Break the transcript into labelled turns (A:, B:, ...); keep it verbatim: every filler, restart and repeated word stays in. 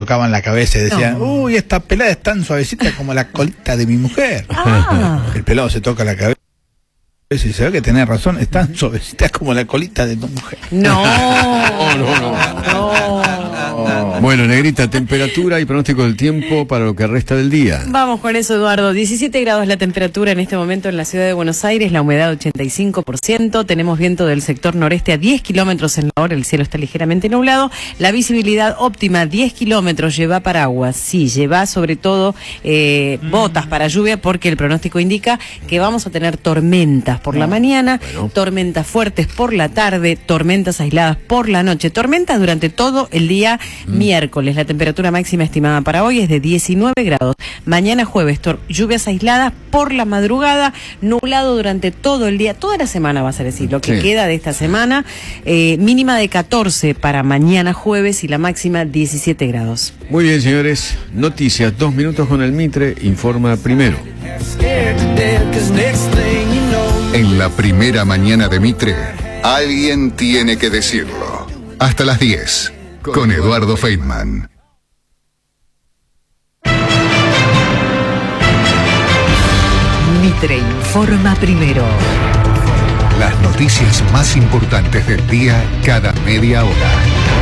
A: tocaban la cabeza y decían,
B: No.
A: uy, esta pelada es tan suavecita como la colita de mi mujer.
B: Ah.
A: El pelado se toca la cabeza y se ve que tenés razón, es tan suavecita como la colita de tu mujer.
B: No.
C: No, no, no.
B: No.
C: Bueno, Negrita, temperatura y pronóstico del tiempo para lo que resta del día.
B: Vamos con eso, Eduardo. diecisiete grados la temperatura en este momento en la ciudad de Buenos Aires, la humedad ochenta y cinco por ciento, tenemos viento del sector noreste a diez kilómetros en la hora, el cielo está ligeramente nublado, la visibilidad óptima diez kilómetros, lleva paraguas, sí, lleva sobre todo eh, botas para lluvia porque el pronóstico indica que vamos a tener tormentas por la mañana,
C: Bueno.
B: tormentas fuertes por la tarde, tormentas aisladas por la noche, tormentas durante todo el día miércoles. La temperatura máxima estimada para hoy es de diecinueve grados. Mañana jueves, tor- lluvias aisladas por la madrugada, nublado durante todo el día, toda la semana va a ser así, lo que
C: Sí.
B: queda de esta semana, eh, mínima de catorce para mañana jueves y la máxima diecisiete grados.
C: Muy bien, señores. Noticias, dos minutos con el Mitre, informa primero.
D: En la primera mañana de Mitre, alguien tiene que decirlo. Hasta las diez, con Eduardo Feynman.
E: Mitre informa primero.
D: Las noticias más importantes del día cada media hora.